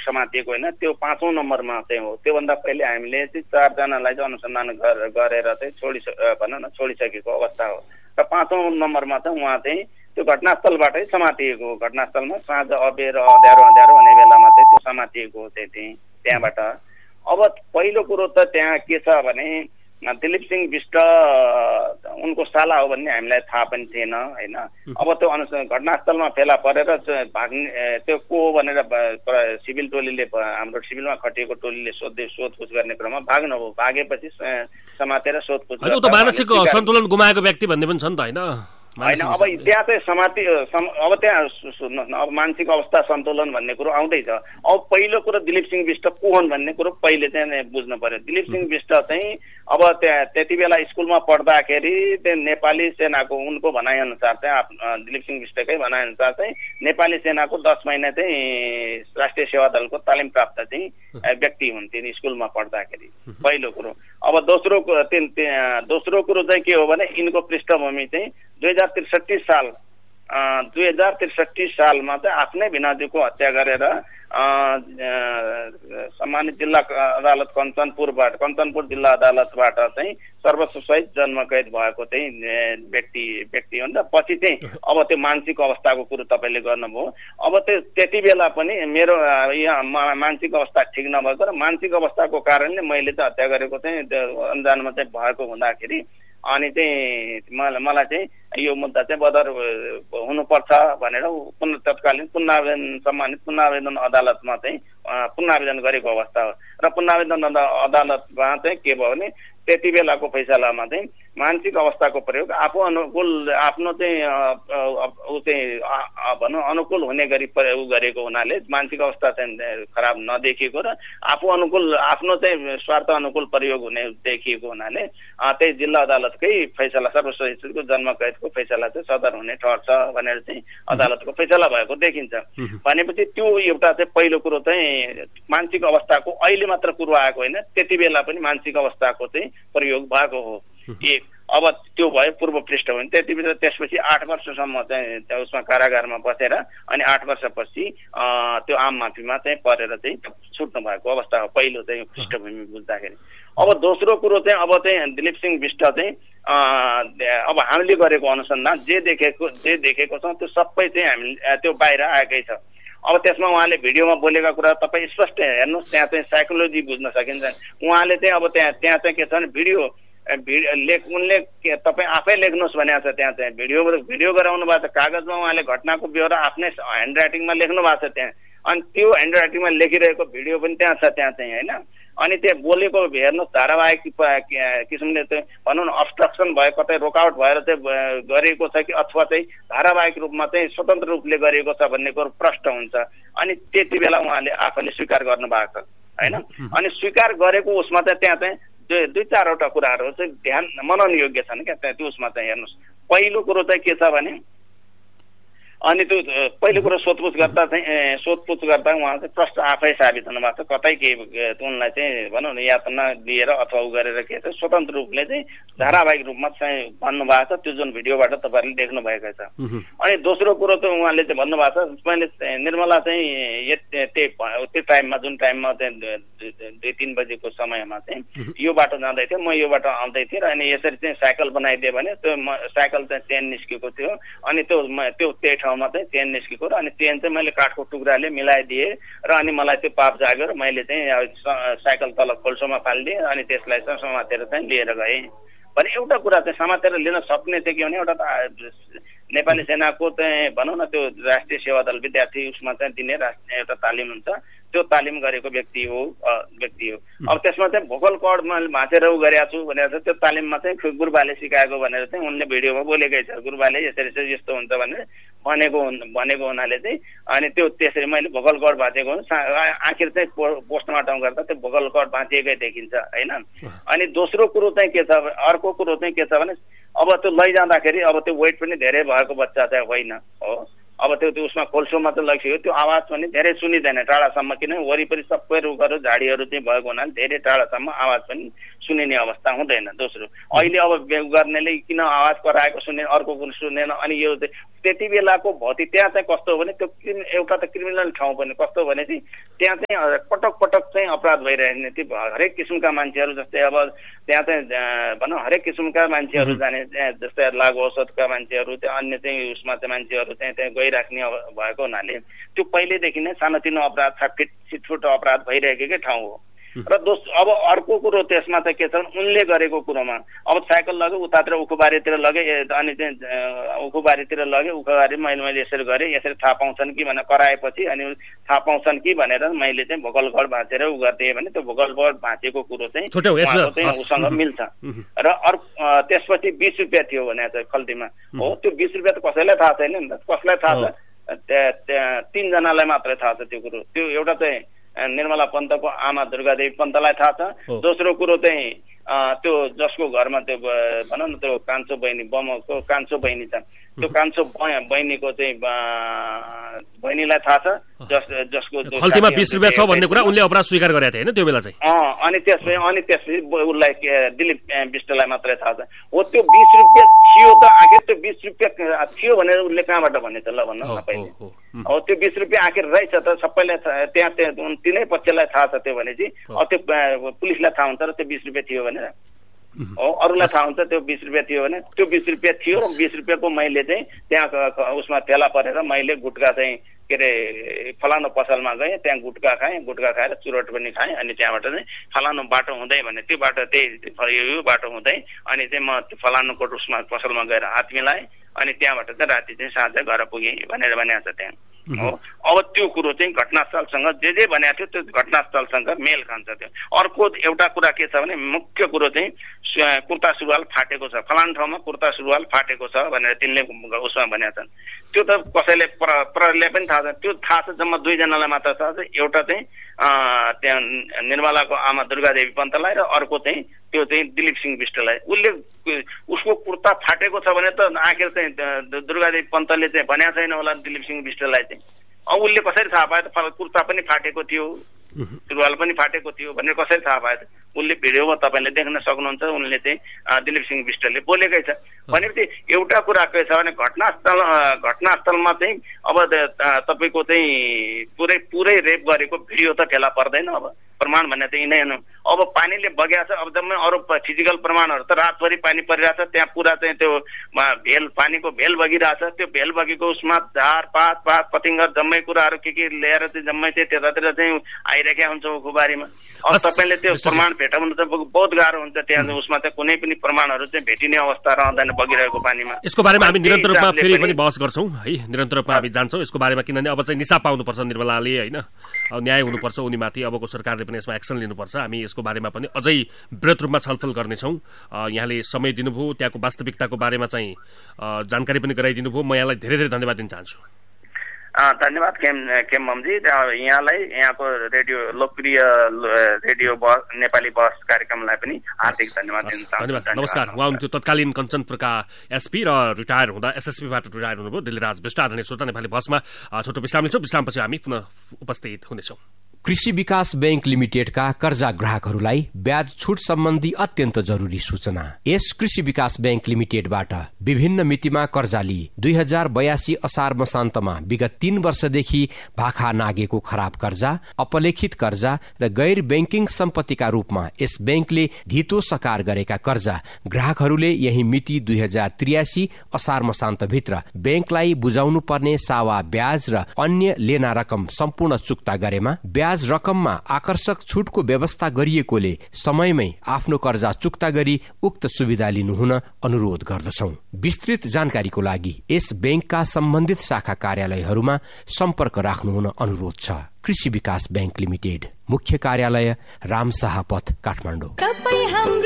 समातिएको होइन, त्यो 5औं नम्बरमा चाहिँ हो। त्योभन्दा पहिले हामीले चाहिँ 4 जनालाई चाहिँ अनुसन्धान गरेर चाहिँ छोडिसकेको अवस्था हो र 5औं नम्बरमा चाहिँ उहाँ चाहिँ त्यो घटनास्थलबाटै समातिएको, घटनास्थलमा साँझ अबेर अँध्यारो हुने बेलामा चाहिँ त्यो समातिएको त्यहाँबाट। अब पहिलो कुरो त त्यहाँ के छ भने दिलीप सिंह बिष्ट उनको साला हो भन्ने हामीलाई थाहा पनि थिएन होइन। अब त्यो घटनास्थलमा फेला परेर भाग्ने त्यो को हो भनेर सिभिल टोलीले, हाम्रो सिभिलमा खटिएको टोलीले सोधपुछ गर्ने क्रममा भाग्नुभयो। भागेपछि समातेर सोधपुछ मानसिक सन्तुलन गुमाएको व्यक्ति भन्ने पनि छ नि त होइन। अब त्यहाँ चाहिँ अब त्यहाँ सुन्नुहोस् न, अब मानसिक अवस्था सन्तुलन भन्ने कुरो आउँदैछ। अब पहिलो कुरो दिलीप सिंह बिष्ट को हुन् भन्ने कुरो पहिले चाहिँ बुझ्नु पर्यो। दिलीप सिंह बिष्ट चाहिँ अब त्यति बेला स्कुलमा पढ्दाखेरि त्यो नेपाली सेनाको, उनको भनाइअनुसार चाहिँ दिलीप सिंह बिष्टकै भनाइअनुसार चाहिँ नेपाली सेनाको 10 महिना चाहिँ राष्ट्रिय सेवा दलको तालिम प्राप्त चाहिँ व्यक्ति हुन्थे स्कुलमा पढ्दाखेरि, पहिलो कुरो। अब दोस्रो कुरो चाहिँ के हो भने यिनको पृष्ठभूमि चाहिँ 2063 सालमा चाहिँ आफ्नै भिनाजुको हत्या गरेर सम्मानित जिल्ला अदालत कञ्चनपुर जिल्ला अदालतबाट चाहिँ सर्वोच्च सहित जन्मकैद भएको चाहिँ व्यक्ति हो नि त। पछि चाहिँ अब त्यो मानसिक अवस्थाको कुरो तपाईँले गर्नुभयो। अब त्यति बेला पनि मेरो यहाँ मानसिक अवस्था ठिक नभएको र मानसिक अवस्थाको कारणले मैले चाहिँ हत्या गरेको चाहिँ अनजानमा चाहिँ भएको हुँदाखेरि अनि चाहिँ मलाई चाहिँ यो मुद्दा चाहिँ बदर हुनुपर्छ भनेर तत्कालीन सम्मानित पुनरावेदन अदालतमा चाहिँ पुनरावेदन गरेको अवस्था हो। र पुनरावेदन अदालतमा चाहिँ के भयो भने त्यति बेलाको फैसलामा चाहिँ मानसिक अवस्थाको प्रयोग आफू अनुकूल, आफ्नो चाहिँ भनौँ अनुकूल हुने गरी गरेको हुनाले मानसिक अवस्था चाहिँ खराब नदेखिएको र आफू अनुकूल, आफ्नो चाहिँ स्वार्थ अनुकूल प्रयोग हुने देखिएको हुनाले त्यही जिल्ला अदालतकै फैसला, सर्वश्रेष्ठको जन्मकैदको फैसला चाहिँ सदर हुने ठहर्छ भनेर चाहिँ अदालतको फैसला भएको देखिन्छ। भनेपछि त्यो एउटा चाहिँ पहिलो कुरो चाहिँ मानसिक अवस्थाको अहिले मात्र कुरो आएको होइन, त्यति बेला पनि मानसिक अवस्थाको चाहिँ प्रयोग भएको हो। एक अब त्यो भयो पूर्व पृष्ठभूमि। त्यसपछि 8 वर्षसम्म चाहिँ उसमा कारागारमा बसेर अनि 8 वर्षपछि त्यो आम माफीमा चाहिँ परेर चाहिँ छुट्नु भएको अवस्था हो पहिलो चाहिँ पृष्ठभूमि बुझ्दाखेरि। अब दोस्रो कुरो चाहिँ अब चाहिँ दिलीप सिंह बिष्ट चाहिँ अब हामीले गरेको अनुसन्धान जे देखेको छौँ त्यो सबै चाहिँ हामी त्यो बाहिर आएकै छ। अब त्यसमा उहाँले भिडियोमा बोलेका कुरा तपाईँ स्पष्ट हेर्नुहोस्, त्यहाँ चाहिँ साइकोलोजी बुझ्न सकिन्छ। उहाँले चाहिँ अब त्यहाँ चाहिँ के छ भने उनले तपाईँ आफै लेख्नुहोस् भनेको छ। त्यहाँ चाहिँ भिडियो गराउनु भएको छ, कागजमा उहाँले घटनाको ब्यौरा आफ्नै ह्यान्ड राइटिङमा लेख्नु भएको छ त्यहाँ। अनि त्यो ह्यान्ड राइटिङमा लेखिरहेको भिडियो पनि त्यहाँ छ त्यहाँ चाहिँ होइन। अनि त्यहाँ बोलेको हेर्नुहोस्, धारावाहिक किसिमले चाहिँ भनौँ न अब्स्ट्रक्सन भयो, कतै रोकआउट भएर चाहिँ गरिएको छ कि अथवा चाहिँ धारावाहिक रूपमा चाहिँ स्वतन्त्र रूपले गरिएको छ भन्ने कुरो प्रष्ट हुन्छ। अनि त्यति बेला उहाँले आफैले स्वीकार गर्नुभएको छ होइन। अनि स्वीकार गरेको उसमा चाहिँ त्यहाँ चाहिँ 2-4वटा कुराहरू चाहिँ ध्यान मनन योग्य छन् क्या त्यो उसमा चाहिँ हेर्नुहोस्। पहिलो कुरो चाहिँ के छ भने अनि त्यो पहिलो कुरो सोधपुछ गर्दा उहाँ चाहिँ प्रष्ट आफै साबित हुनुभएको छ। कतै केही उनलाई चाहिँ भनौँ न यातना दिएर अथवा उ गरेर के छ स्वतन्त्र रूपले चाहिँ धारावाहिक रूपमा चाहिँ भन्नुभएको छ, त्यो जुन भिडियोबाट तपाईँहरूले देख्नु भएको छ। अनि दोस्रो कुरो चाहिँ उहाँले चाहिँ भन्नुभएको छ, मैले निर्मला चाहिँ त्यो टाइममा जुन टाइममा चाहिँ 2-3 बजेको समयमा चाहिँ यो बाटो जाँदै थियो, म यो बाटो आउँदै थिएँ र अनि यसरी चाहिँ साइकल बनाइदिएँ भने त्यो साइकल चाहिँ चेन निस्केको थियो। अनि त्यो ठाउँमा चाहिँ चेन निस्केको र अनि चेन चाहिँ मैले काठको टुक्राले मिलाइदिएँ र अनि मलाई त्यो पाप जाग्यो र मैले चाहिँ साइकल तल खोल्सोमा फालिदिएँ अनि त्यसलाई चाहिँ समातेर चाहिँ लिएर गएँ भने एउटा कुरा चाहिँ समातेर लिन सक्ने चाहिँ के भने एउटा नेपाली सेनाको चाहिँ भनौँ न त्यो राष्ट्रिय सेवा दल विद्यार्थी उसमा चाहिँ दिने एउटा तालिम हुन्छ, त्यो तालिम गरेको व्यक्ति हो। अब त्यसमा चाहिँ भोकल कड मैले भाँचेर उ गरेको छु भनेर त्यो तालिममा चाहिँ गुरुबाले सिकाएको भनेर चाहिँ उनले भिडियोमा बोलेकै छ। गुरुबाले यसरी चाहिँ यस्तो हुन्छ भनेर भनेको हुनाले चाहिँ अनि त्यो त्यसरी मैले भोकल कड भाँचेको आखिर चाहिँ पोस्टमार्टम गर्दा त्यो भोकल कड भाँचिएकै देखिन्छ होइन। अनि दोस्रो कुरो चाहिँ के छ, अर्को कुरो चाहिँ के छ भने अब त्यो लैजाँदाखेरि अब त्यो वेट पनि धेरै भएको बच्चा चाहिँ होइन हो। अब त्यो उसमा कोल्सोमा चाहिँ लगिसक्यो, त्यो आवाज पनि धेरै सुनिँदैन टाढासम्म, किनभने वरिपरि सबै रुखहरू झाडीहरू चाहिँ भएको हुनाले धेरै टाढासम्म आवाज पनि सुनिने अवस्था हुँदैन। दोस्रो अहिले अब गर्नेले किन आवाज कराएको सुने अर्को कुरो सुनेन अनि यो त्यति बेलाको भौतिक त्यहाँ चाहिँ कस्तो हो भने त्यो एउटा त क्रिमिनल ठाउँ पनि कस्तो हो भने चाहिँ त्यहाँ चाहिँ पटक पटक चाहिँ अपराध भइरहेको त्यो हरेक किसिमका मान्छेहरू जस्तै अब त्यहाँ चाहिँ भनौँ हरेक किसिमका मान्छेहरू जाने जस्तै लागु औषधका मान्छेहरू त्यो अन्य चाहिँ उसमा चाहिँ मान्छेहरू चाहिँ त्यहाँ गइराख्ने भएको हुनाले त्यो पहिल्यैदेखि नै सानोतिनो अपराध छिटफुट अपराध भइरहेकै ठाउँ हो। र अब अर्को कुरो त्यसमा चाहिँ के छ उनले गरेको कुरोमा अब साइकल लग्यो उतातिर उखुबारीतिर लगे अनि चाहिँ उखुबारीतिर लगे उखुबारी मैले यसरी गरेँ यसरी थाहा पाउँछन् कि भनेर कराएपछि अनि थाहा पाउँछन् कि भनेर मैले चाहिँ भोकलघर भाँचेर उ गरिदिएँ भने त्यो भोकलघर भाँचेको कुरो चाहिँ उसँग मिल्छ। र त्यसपछि 20 रुपियाँ थियो भने चाहिँ खल्तीमा हो त्यो 20 रुपियाँ त कसैलाई थाहा छैन नि त कसलाई थाहा छ 3 जनालाई मात्रै थाहा छ त्यो कुरो। त्यो एउटा चाहिँ निर्मला पन्तको आमा दुर्गादेवी पन्तलाई थाहा छ। दोस्रो कुरो चाहिँ त्यो जसको घरमा त्यो भनौँ न त्यो कान्छो बहिनी बमको कान्छो बहिनी छ त्यो कान्छो बहिनीको चाहिँ बहिनीलाई थाहा छ जसको खल्तीमा 20 रुपियाँ छ भन्ने कुरा उनले अपराध स्वीकार गरेका थिए हैन त्यो बेला चाहिँ। अनि त्यसपछि उसलाई दिलीप विष्टलाई मात्रै थाहा छ। हो त्यो 20 रुपियाँ थियो त आखिर त्यो 20 रुपियाँ थियो भनेर उसले कहाँबाट भन्ने त ल भन्नु न पहिले। हो त्यो 20 रुपियाँ आखिर रहेछ त सबैलाई त्यहाँ तिनै पक्षलाई थाहा छ त्यो भनेपछि त्यो पुलिसलाई थाहा हुन्छ र त्यो 20 रुपियाँ थियो भनेर हो अरूलाई थाहा हुन्छ त्यो 20 रुपियाँ थियो भने त्यो 20 रुपियाँ थियो र 20 रुपियाँको मैले चाहिँ त्यहाँ उसमा फेला परेर मैले गुटका चाहिँ के अरे फलानु पसलमा गएँ त्यहाँ गुटका खाएँ गुटका खाएर चुरोट पनि खाएँ अनि त्यहाँबाट चाहिँ फलानु बाटो हुँदै भने त्यो बाटो त्यही यो बाटो हुँदै अनि चाहिँ म फलानुको उसमा पसलमा गएर हात मिलाएँ अनि त्यहाँबाट चाहिँ राति चाहिँ साँझ घर पुगेँ भनेर भनेको छ त्यहाँ हो। अब त्यो कुरो चाहिँ घटनास्थलसँग जे भनेको थियो त्यो घटनास्थलसँग मेल खान्छ। त्यो अर्को एउटा कुरा के छ भने मुख्य कुरो चाहिँ कुर्ता सुरुवाल फाटेको छ फलानु ठाउँमा कुर्ता सुरुवाल फाटेको छ भनेर तिनले उसमा भनेका छन्। त्यो त कसैले प्रहरीले पनि थाहा छ। त्यो थाहा छ जम्मा 2 जनालाई मात्र थाहा छ। एउटा चाहिँ त्यहाँ निर्मलाको आमा दुर्गादेवी पन्तलाई र अर्को चाहिँ त्यो चाहिँ दिलीप सिंह विष्टलाई। उसको कुर्ता फाटेको छ भने त आखिर चाहिँ दुर्गादेवी पन्तले चाहिँ भनेको छैन होला दिलीप सिंह विष्टलाई चाहिँ। अब उसले कसरी थाहा पायो त कुर्ता पनि फाटेको थियो सुरुवाल पनि फाटेको थियो भनेर कसरी थाहा पायो त। उसले भिडियोमा तपाईँले देख्न सक्नुहुन्छ उनले चाहिँ दिलीप सिंह विष्टले बोलेकै छ। भनेपछि एउटा कुरा के छ भने घटनास्थलमा चाहिँ अब तपाईँको चाहिँ पुरै रेप गरेको भिडियो त फेला पर्दैन। अब प्रमाण भन्ने चाहिँ यिनै हुनु। अब पानीले बगेको छ अब जम्मै अरू फिजिकल प्रमाणहरू त रातभरि पानी परिरहेछ त्यहाँ पुरा चाहिँ त्यो पानीको भेल बगिरहेछ त्यो भेल बगेको उसमा झारपात पतिङ्गर जम्मै कुराहरू के लिएर चाहिँ जम्मै चाहिँ त्यतातिर चाहिँ आइरहेका हुन्छ उखुबारीमा। अब तपाईँले त्यो प्रमाण भेटाउनु त बहुत गाह्रो हुन्छ। त्यहाँ उसमा चाहिँ कुनै पनि प्रमाणहरू चाहिँ भेटिने अवस्था रहँदैन बगिरहेको पानीमा। यसको बारेमा हामी निरन्तर रूपमा फेरि पनि बहस गर्छौँ है निरन्तर रूपमा हामी जान्छौँ यसको बारेमा किनभने अब चाहिँ निसाब पाउनुपर्छ निर्मलाले होइन न्याय हुनुपर्छ उनीमाथि अबको सरकारले पनि यसमा एक्सन लिनुपर्छ। हामी यसको बारेमा पनि अझै वृहत रूपमा छलफल गर्नेछौँ। यहाँले समय दिनुभयो त्यहाँको वास्तविकताको बारेमा चाहिँ जानकारी पनि गराइदिनु भयो। म यहाँलाई धेरै धेरै धन्यवाद दिन चाहन्छु। धन्यवाद केम ममजी। यहाँलाई यहाँको रेडियो लोकप्रिय रेडियो नेपाली बहस कार्यक्रमलाई पनि हार्दिक धन्यवाद दिन चाहन्छु। धन्यवाद नमस्कार। उहाँ हुनुहुन्थ्यो तत्कालीन कञ्चनपुरका एसपी र रिटायर हुँदा एसएसपीबाट रिटायर हुनुभयो दिलराज विष्ट। आदरणीय श्रोता नेपाली बहसमा छोटो विश्राम लिन्छौँ। विश्रामपछि हामी पुनः उपस्थित हुनेछौँ। कृषि विकास बैंक लिमिटेडका कर्जा ग्राहकहरूलाई ब्याज छुट सम्बन्धी अत्यन्त जरुरी सूचना। यस कृषि विकास बैंक लिमिटेडबाट विभिन्न मितिमा कर्जा लिई 2082 असार मसान्तमा विगत 3 वर्षदेखि भाखा नागेको खराब कर्जा अपलेखित कर्जा र गैर बैंकिङ सम्पत्तिका रूपमा यस बैंकले धितो सकार गरेका कर्जा ग्राहकहरूले यही मिति 2083 असार मसान्तभित्र बैंकलाई बुझाउनु पर्ने सावा ब्याज र अन्य लेना रकम सम्पूर्ण चुक्ता गरेमा ब्याज रकममा आकर्षक छुटको व्यवस्था गरिएकोले समयमै आफ्नो कर्जा चुक्ता गरी उक्त सुविधा लिनुहुन अनुरोध गर्दछौं। विस्तृत जानकारीको लागि यस बैंकका सम्बन्धित शाखा कार्यालयहरूमा सम्पर्क राख्नुहुन अनुरोध छ। कृषि विकास बैंक लिमिटेड, मुख्य कार्यालय रामशाह पथ, काठमाडौँ।